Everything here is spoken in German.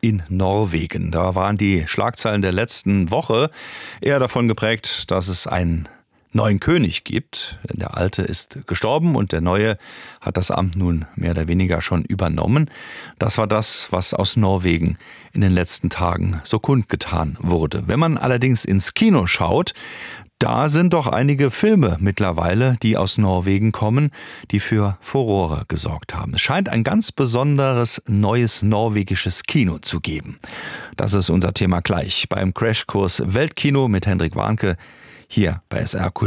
in Norwegen. Da waren die Schlagzeilen der letzten Woche eher davon geprägt, dass es einen neuen König gibt. Der alte ist gestorben und der neue hat das Amt nun mehr oder weniger schon übernommen. Das war das, was aus Norwegen in den letzten Tagen so kundgetan wurde. Wenn man allerdings ins Kino schaut, da sind doch einige Filme mittlerweile, die aus Norwegen kommen, die für Furore gesorgt haben. Es scheint ein ganz besonderes neues norwegisches Kino zu geben. Das ist unser Thema gleich beim Crashkurs Weltkino mit Hendrik Warnke hier bei SR Kultur.